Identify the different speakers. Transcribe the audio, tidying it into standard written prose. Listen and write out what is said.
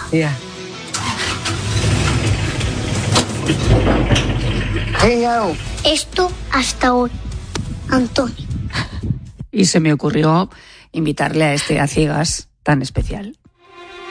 Speaker 1: Ya.
Speaker 2: Esto hasta hoy, Antonio.
Speaker 3: Y se me ocurrió invitarle a este a ciegas tan especial.